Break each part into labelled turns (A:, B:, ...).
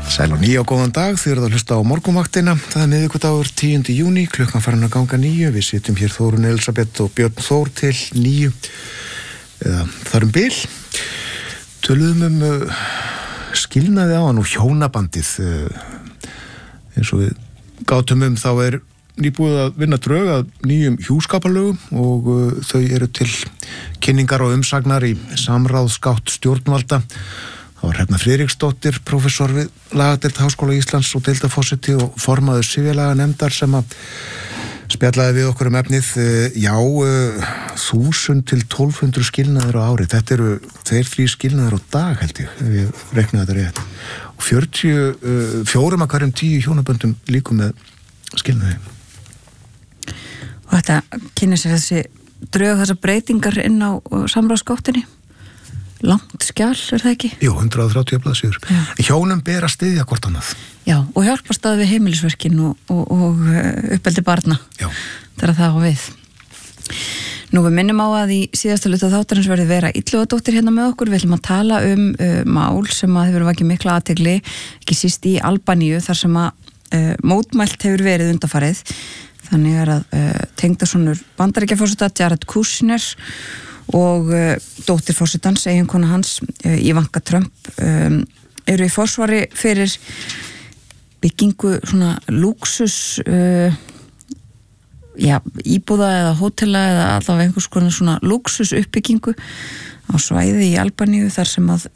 A: Sæl og nýja og góðan dag, þið eruð að hlusta á morgunvaktina. Það miðvikudagur 10. júní, klukkan farin að ganga 9. Við sitjum hér Þórunn Elísabet og Björn Þór til 9. Eða þar bil. Töluðum skilnaði á hann og hjónabandið. Eins og við gátum þá nýbúið að vinna drög að nýjum hjúskaparlögum og þau eru til kynningar og umsagnar í samráðsgátt stjórnvalda. Það var Hrefna Friðriksdóttir, prófessor við lagadeild Háskóla Íslands og deildarforseti og formaður sifjalaganefndar sem að spjallaði við okkur efnið. 1000 til 1200 skilnaðir á ári. Þetta eru 2-3 skilnaðir á dag, held ég, ef ég reiknaði þetta rétt. Og 4 af hverjum 10 hjónaböndum líkum með skilnaði.
B: Og þetta kynir sér þessi drög þessar breytingar inn á samráðsgáttinni? Langt skjal, það ekki?
A: Jú, 130 blaðsíður. Hjónum ber að styðja hvort annað.
B: Já, og hjálpast að við heimilisverkin og uppeldi barna.
A: Já.
B: Það það á við. Nú við minnum á að í síðasta hluta þáttarins verði Vera Illugadóttir hérna með okkur. Við ætlum að tala mál sem að hefur vakið mikla athygli, ekki síst í Albaníu, þar sem að mótmælt hefur verið undanfarið. Þannig að tengdasonur Bandaríkjaforseta Jared Kushner og dóttir forsetans, eiginkona hans, Ivanka Trump, eru í forsvari fyrir byggingu svona lúksus íbúða eða hótela eða allavega einhvers konar svona lúksus uppbyggingu á svæði í Albaníu þar sem að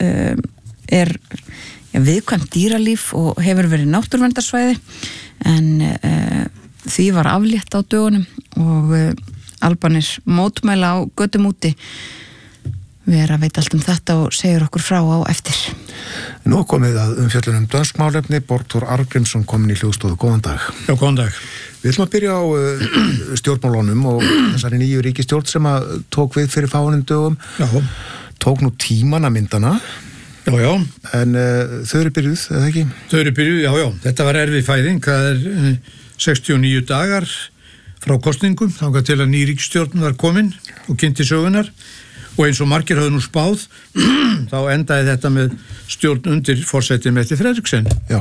B: viðkvæmt dýralíf og hefur verið náttúruverndarsvæði en því var aflétt á dögunum og Albanir mótmæla á götum úti. Vera veit allt þetta og segir okkur frá á eftir.
A: Nú komið að umfjöllunum dönsk málefni. Borgþór Arngrímsson komin í hljóðstofu. Góðan dag.
C: Já, góðan dag.
A: Við ætlum að byrja á stjórnmálunum og þessari nýju ríkisstjórn sem að tók við fyrir fáinum dögum.
C: Já.
A: Tók nú tíman að myndana.
C: Já.
A: En þau eru byrjuð, eða ekki?
C: Þau eru byrjuð, já. Þetta var erfið fæðing. Það 69 dagar frá kosningum, þangað til að ný ríkisstjórn var komin og kynnti sögunar og eins og margir höfðu nú spáð þá endaði þetta með stjórn undir forseti Mette Frederiksen.
A: Já.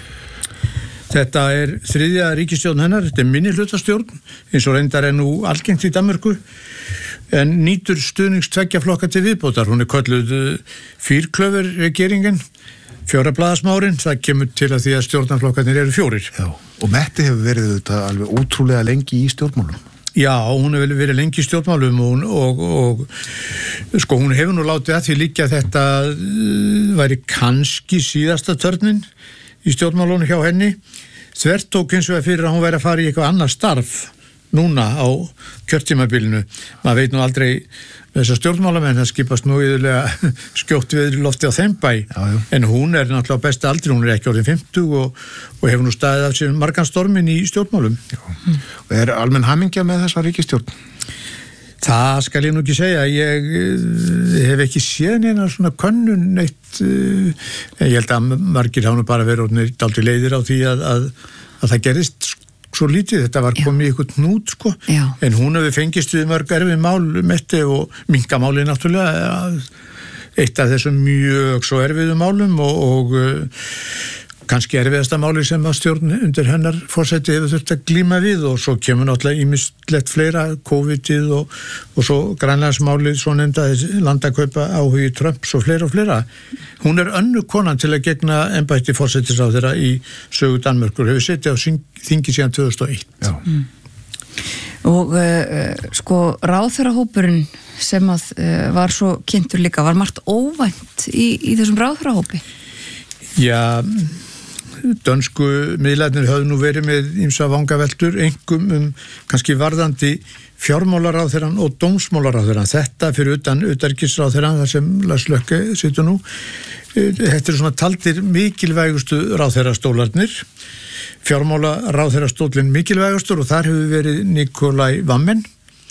C: Þetta 3. ríkisstjórn hennar, þetta minnihlutastjórn eins og reyndar nú algengt í Danmörku en nýtur stuðnings 2 flokka til viðbótar. Hún kölluð fyrklöfurregeringin, 4 blaðasmárin, það kemur til að því að stjórnarflokkarnir eru 4.
A: Já, og Mette hefur verið þetta alveg ótrúlega lengi í stjórnmálum.
C: Já, hún hefur verið lengi í stjórnmálum og sko hún hefur nú látið að því líka að þetta væri kannski síðasta törnin í stjórnmálunum hjá henni. Þvert tók eins og fyrir að hún væri að fara í eitthvað annað starf núna á kjörtímabilinu. Maður veit nú aldrei með þessar stjórnmálamenn, það skipast nú yfirlega skjótt við lofti á þeim bæ.
A: Já.
C: En hún náttúrulega á besta aldri, hún ekki orðin 50 og hefur nú staðið af sér margan stormin í stjórnmálum.
A: Já. Og almenn hamingja með þessa ríkisstjórn?
C: Það skal ég nú ekki segja. Ég hef ekki séð neina svona könnun neitt. Ég held að margir hafa nú bara verið orðnir dálítið leiðir á því að það gerist svo lítið, þetta var komið í eitthvað hnút sko. En hún hefur fengist við mörg erfið mál Mette og minkamáli náttúrulega eitt af þessum mjög svo erfiðu málum og kannski erfiðasta máli sem að stjórn undir hennar forseti hefur þurft að glíma við og svo kemur náttúrulega ýmislegt fleira, COVID-ið og svo grænlandsmálið, svo nefnda landakaupa áhugi Trumps og fleira. Hún önnur konan til að gegna embætti forsætisráðherra í sögu Danmörkur, hefur setið á þingi síðan 2001.
A: Já.
B: Og sko ráðherrahópurinn sem að var svo kynntur líka, var margt óvænt í þessum ráðherrahópi?
C: Já, dönsku miðlarnir höfðu nú verið með ýmsa vangaveltur, einkum kannski varðandi fjármálaráðherrann og dómsmálaráðherrann. Þetta fyrir utan utanríkisráðherrann, þar sem Lars Løkke situr nú. Þetta svona taldir mikilvægustu ráðherrastólarnir. Fjármálaráðherrastólinn mikilvægastur og þar hefur verið Nikolai Vammen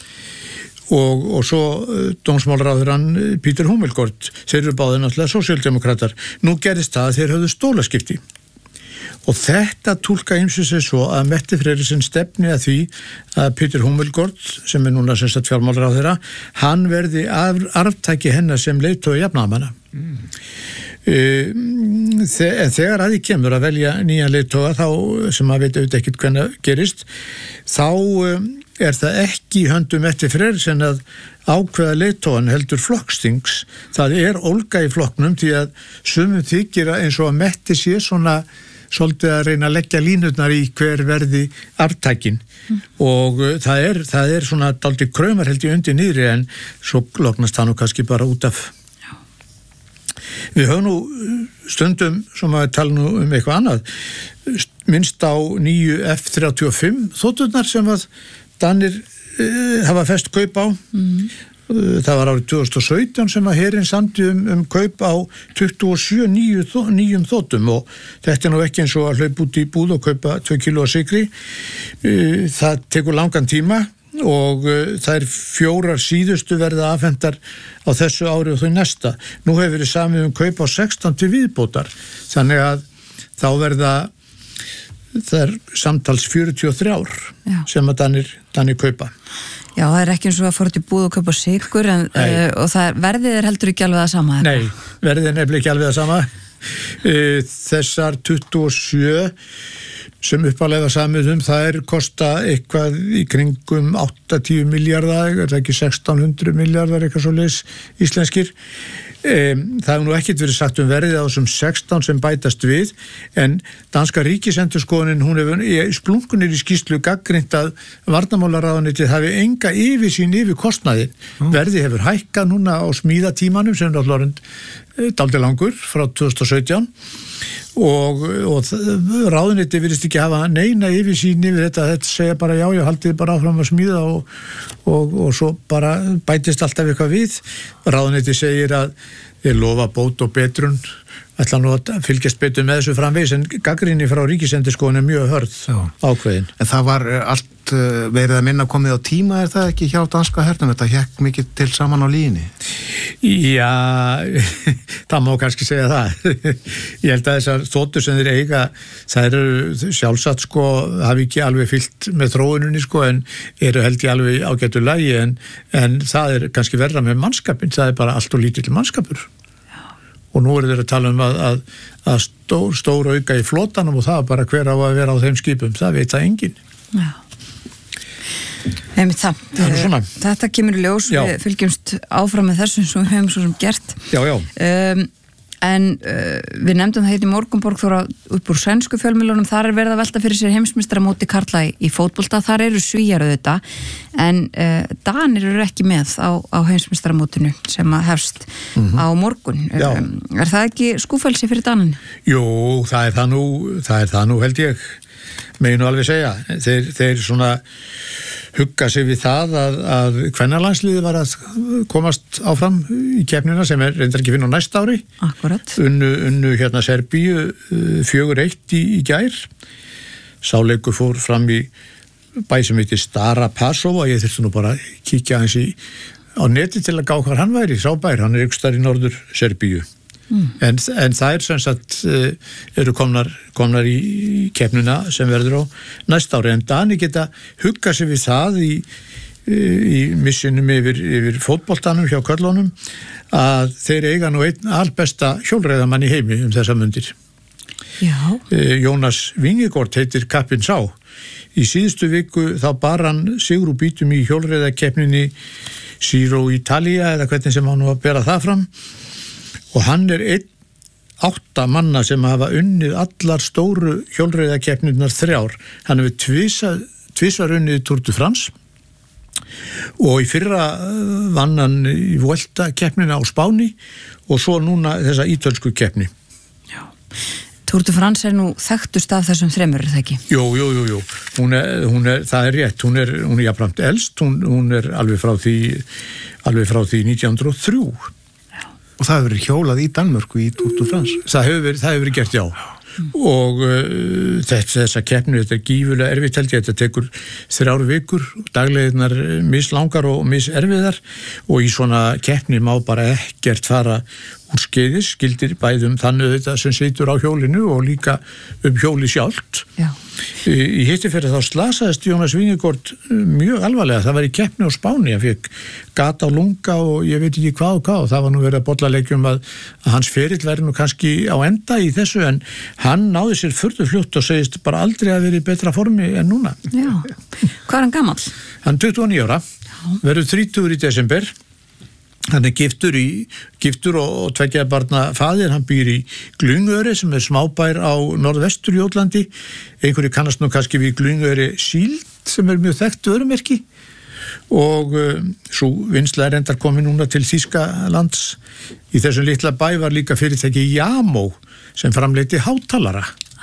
C: og svo dómsmálaráðherrann Peter Hummelgaard. Þeir eru báðir náttúrulega sósíaldemókratar. Nú gerðist það að þeir höfðu stólaskipti. Og þetta túlka ýmsu sig svo að Mette Frederiksen stefni að því að Peter Hummelgaard, sem núna sem sagt fjármálaráðherra, hann verði arftaki hennar sem leiðtogi jafnaðarmanna. þegar að því kemur að velja nýja leiðtoga þá sem að veit auðvitað ekkert hvernig gerist þá það ekki í höndum Mette Frederiksen að ákveða leiðtogan heldur flokksþings. Það ólga í flokknum því að sumum þykir eins og að Mette sé svona svolítið að reyna að leggja línurnar í hver verði arftækin og það er svona dálítið kraumar held ég undir niðri en svo lognast það nú kannski bara út af. Við höfum nú stundum sem að tala nú eitthvað annað minnst á nýju F-35 þoturnar sem að Danir hafa fest kaup á. Það var árið 2017 sem að herinn samdi kaup á 27 nýjum þotum og þetta nú ekki eins og að hlaupa út í búð og kaupa 2 kíló af sykri. Það tekur langan tíma og það 4 síðustu verða afhentar á þessu ári og þau næsta. Nú hefur verið samið kaup á 16 til viðbótar þannig að þá verða það samtals 43 ár sem að Danir kaupa.
B: Já, það ekki eins og að fóra til búð og kaupa sykur og verðið heldur ekki alveg það sama?
C: Nei, verðið nefnilega ekki alveg það sama. Þessar 27 sem uppalega samið það kosta eitthvað í kringum 8-10 miljardar, það ekki 1600 miljardar eitthvað svoleiðis íslenskir. Það hefur nú ekkert verið sagt verðið á þessum 16 sem bætast við en danska ríkisendurskoðunin hún hefur splunkunir í skýrslu gagnrýnt að varnarmálaráðuneytið hafi enga yfirsýn yfir kostnaðinn. Verðið hefur hækkað núna á smíðatímanum sem náttúrulega dálítið langur frá 2017 og ráðuneytið virðist ekki hafa neina yfirsýn yfir þetta segja bara já, haldið bara áfram að smíða og svo bara bætist alltaf eitthvað við. Ráðuneytið segir að þeir lofa bót og betrun ætla nú að fylgjast betur með þessu framvegis en gagnrýni frá ríkisendurskoðun mjög hörð ákveðin.
A: En það var allt verið að minna komið á tíma það ekki hjá danska hernum? Þetta hékk mikið til saman á línni?
C: Já, það má kannski segja það. Ég held að þessar þotur sem þeir eiga það eru sjálfsagt hafi ekki alveg fyllt með þróuninni en eru held ég alveg ágætu lagi en það kannski verra með mannskapin, það bara allt og lítill mannskapur. Og nú þeir að tala að stór auka í flotanum og það bara hver á að vera á þeim skipum, það veit það enginn.
B: Já. Þetta kemur í ljós, við fylgjumst áfram með þessu sem við höfum svo sem gert. En við nefndum það í Morgunborg þóra upp úr sænsku fjölmiðlunum, þar verið að velta fyrir sér heimsmeistaramóti karla í fótbolta, þar eru Svíar auðvitað, en Danir eru ekki með á heimsmeistaramótinu sem að hefst á morgun. Það ekki skúfælsi fyrir Danin?
C: Jú, það er það nú held ég, meginu alveg segja. Þeir svona hugga sig við það að kvennalandsliðið var að komast áfram í keppnina sem reyndar ekki finn á næsta ári.
B: Akkurat.
C: Unnu hérna Serbíu 4-1 í gær. Sáleikur fór fram í bæ sem heitir Stara Pásov og ég þurfti nú bara að kíkja aðeins á neti til að gá hvað hann væri. Sábær, hann ykkur staðar í norður Serbíu. En það sem sagt eru komnar í keppnina sem verður á næsta ári en Dani geta huggað sig við það í missinum yfir fótboltanum hjá körlunum að þeir eiga nú einn albesta hjólreiðamann í heimi þessa mundir. Jónas Vingegård heitir kappinn sá. Í síðustu viku þá bar hann sigurúbítum í hjólreiðakeppninni Giro Italia eða hvernig sem hann var að bera það fram og hann einn 8 manna sem hafa unnið allar stóru hjólreiðakeppnirnar 3. Hann hefur tvisvar unnið Tour de France og í fyrra vann hann í Vuelta keppnina á Spáni og svo núna þessa ítölsku keppni.
B: Tour de France nú þekktust af þessum 3, það ekki?
C: Jú. Það rétt, hún er jafnframt elst, hún alveg frá því 1903.
A: Og það hefur verið hjólað í Danmörku í Tour de France?
C: Það hefur verið gert, já. Og þessa keppni, þetta gífulega erfitt held ég, þetta tekur 3 vikur, dagleginnar mislangar og miserfiðar og í svona keppni má bara ekkert fara úrskeiðis, gildir bæðum þannig þetta sem situr á hjólinu og líka hjóli sjálft.
B: Já.
C: Í hittiferi þá slasaðist Jónas Vingegård mjög alvarlega. Það var í keppni á Spáni, hann fekk gat á lunga og ég veit ekki hvað og það var nú verið að bolla leikjum að hans ferill væri nú kannski á enda í þessu, en hann náði sér furðu fljótt og segist bara aldrei að vera í betra formi en núna.
B: Já, hvað er hann gamall?
C: Hann 29 ára, verður 30 í desember. Hann er giftur og tveggja barna faðir, hann býr í Glyngøre sem er smábær á norðvestur Jótlandi. Einhverju kannast nú kannski við Glyngøre Síld sem er mjög þekkt vörumerki og svo vinnsla er endar komið núna til Þýskalands. Í þessum litla bæ var líka fyrirtæki Jamó sem framleiti hátalara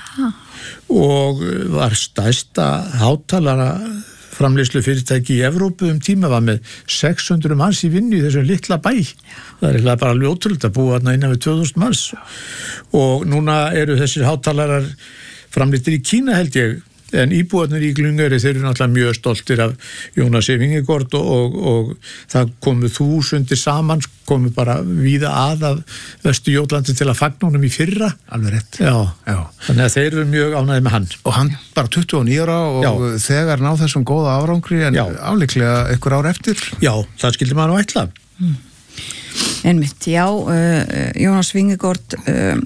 C: og var stærsta hátalara framleiðslu fyrirtæki í Evrópu tíma var með 600 manns í vinnu í þessum litla bæ. Það er bara alveg ótrúlega að búa þarna innan við 2000 manns og núna eru þessir hátalarar framleiddir í Kína held ég, en íbúarnir í Glyngøre þeir eru náttúrulega mjög stoltir af Jónasi Vingegård og það komu þúsundir saman, komu bara víða að af Vestur-Jótlandi til að fagna honum í fyrra.
A: Alveg rétt.
C: Já. Þannig að þeir eru mjög ánægðir með hann.
A: Og hann bara 29 ára og þegar náð þessum góða árangri en afliklega einhver ár eftir.
C: Já, það skildi maður nú ætla.
B: Einmitt, já, Jónas Vingegård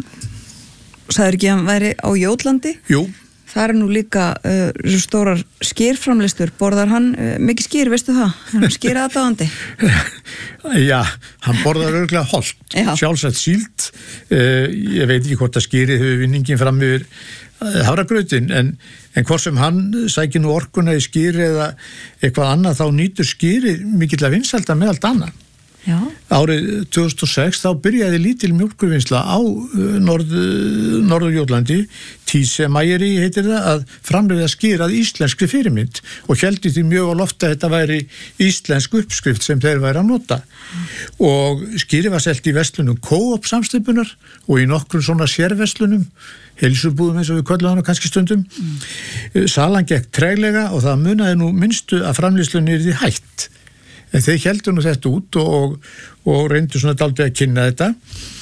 B: sagður ekki að hann væri á Jótlandi?
C: Jú.
B: Það er nú líka stórar skýrframleystur. Borðar hann mikið skýr, veistu það? Hann skýra aðdáðandi.
C: Já, hann borðar örugglega holt. Sjálfsagt síld. Ég veit ekki hvort að skýrið hefur vinningin fram yfir hafragrautin, en hvort sem hann sækir nú orkuna í skýri eða eitthvað annað, þá nýtur skýrið mikillega vinsælda með allt annað.
B: Já.
C: Árið 2006 þá byrjaði lítil mjólkurvinnsla á Norður-Jótlandi, Tísemæri heitir það, að framleiða skýr að íslenskri fyrirmynd og héldi því mjög á lofti að þetta væri íslensk uppskrift sem þeir væri að nota. Og skýri var selt í verslunum Coop samsteypunar og í nokkrum svona sérverslunum, heilsubúðum eins og við köllum hann kannski stundum. Salan gekk treglega og það munaði nú minnstu að framleiðslunni yrði hætt. En þeir héldu nú þetta út og reyndu svona dálítið að kynna þetta.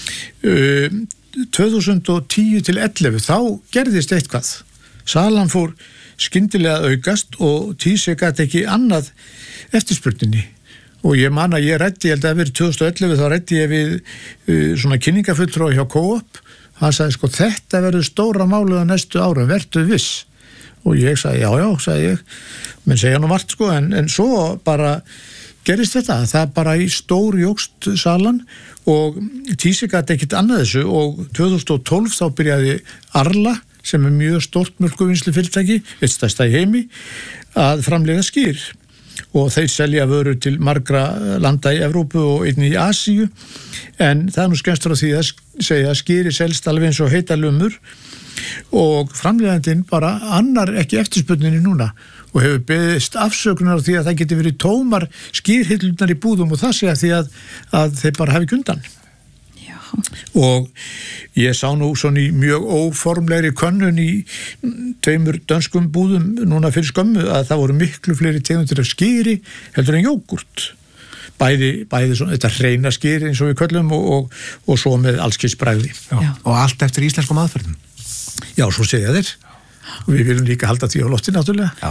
C: 2010 til 11 þá gerðist eitthvað. Salan fór skyndilega aukast og Tíse gat ekki annað eftirspurninni. Og ég man að ég ræddi, ég held að verið 2011 þá ræddi ég við svona kynningafulltrúa hjá Coop. Hann sagði sko þetta verður stóra málið á næstu árum, vertu viss. Og ég sagði já, sagði ég. Men segja nú margt sko, en svo bara gerist þetta, það bara í stór jógst salan og Tíse gat ekkert annað þessu og 2012 þá byrjaði Arla sem er mjög stórt mjólkurvinnslu fyrirtæki, eitt stærsta í heimi, að framleiða skýr og þeir selja vörur til margra landa í Evrópu og einnig í Asíu, en það er nú skemmst frá því að segja að skýri selst alveg eins og heita lumur og framleiðandinn bara annar ekki eftirspurninni núna og hefur beðist afsökunar því að það geti verið tómar skýrhillunar í búðum og það segja því að þeir bara hafi ekki undan.
B: Já.
C: Og ég sá nú svona í mjög óformlegri könnun í 2 dönskum búðum núna fyrir skömmu að það voru miklu fleiri tegundir af skýri heldur en jógurt. Bæði svona, þetta hreina skýri eins og við köllum og svo með allskyns bragði.
A: Já. Og allt eftir íslenskum aðferðum.
C: Já, svo segja þeir. Og við viljum líka halda því á lofti náttúrulega.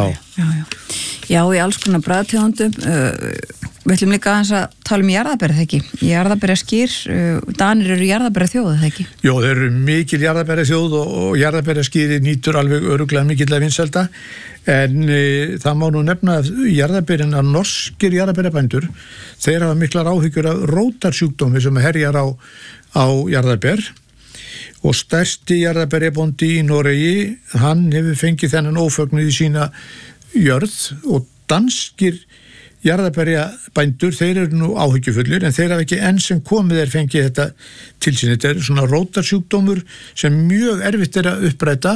B: Já, í alls konar bragðtegundum. Við ætlum líka aðeins að tala um jarðarberið, ekki? Jarðarberið skýr, Danir eru jarðarberið þjóð, ekki?
C: Jó, þeir eru mikil jarðarberið þjóð og jarðarberið skýri nýtur alveg öruglega mikillega vinsælda, en það má nú nefna jarðarberið að norskir jarðarberið þeir hafa miklar áhyggjur af rótarsjúkdómi sem herjar á jarðarberið. Og stærsti jarðarberjabóndi í Noregi, hann hefur fengið þennan ófögnuð í sína jörð og danskir jarðarberjabændur, þeir eru nú áhyggjufullir en þeir hafa ekki enn sem komið fengið þetta til sín. Þetta er svona rótarsjúkdómur sem mjög erfitt er að uppræta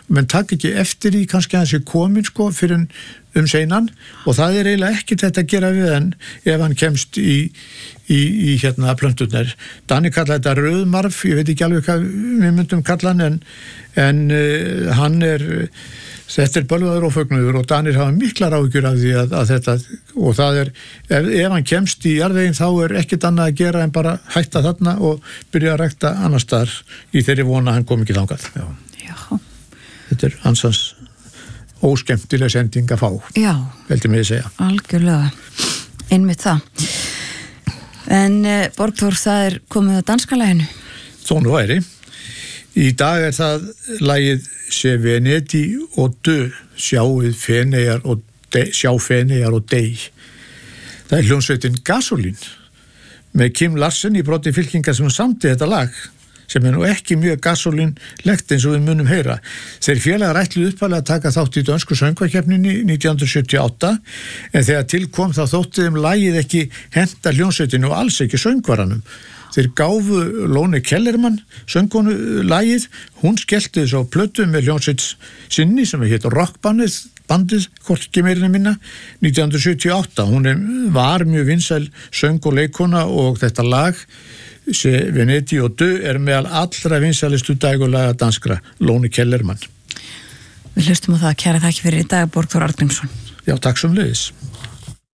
C: menn takk ekki eftir því kannski að hann sé komin sko fyrir seinan og það eiginlega ekki þetta að gera við en ef hann kemst í hérna plönturnar. Danni kalla þetta rauðmarf, ég veit ekki alveg hvað við myndum kalla hann en hann þetta bölvaður og fögnuður og Danir hafa miklar áhyggjur af því að þetta og það ef hann kemst í jarðveginn þá ekkert annað að gera en bara hætta þarna og byrja að rækta annars staðar í þeirri vona að hann kom ekki þangað.
B: Já.
C: Þetta ansans óskemmtilega sending að fá.
B: Já.
C: Veldi mig að segja.
B: Algjörlega. Einmitt það. En Borgþór, það komið að danska laginu.
C: Þó nú væri. Í dag það lagið Se Venedi og dø, sjáið Feneyjar og sjá Feneyjar og dey. Það hljómsveitin Gasolín með Kim Larsen í broti fylkingar sem samti þetta lag sem nú ekki mjög gasolínlegt eins og við munum heyra. Þeir félagar ætluðu upphaflega að taka þátt í dönsku söngvakeppninni 1978 en þegar til kom þá þótti þeim lagið ekki henta hljómsveitinu og alls ekki söngvaranum. Þeir gáfu Lone Kellermann söngkonu lagið, hún skellti þess á plötu með hljómsveit sinni sem hétt Rockbandið, hvorki meirinu minna, 1978. Hún var mjög vinsæl söng- og leikkona og þetta lag Se Venedi og dø meðal allra vinsælistu dægulaga danskra, Lone Kellermann.
B: Við hlustum á það, kæra þakki fyrir í dag, Borgþór Arngrímsson.
C: Já, takk sömuleiðis.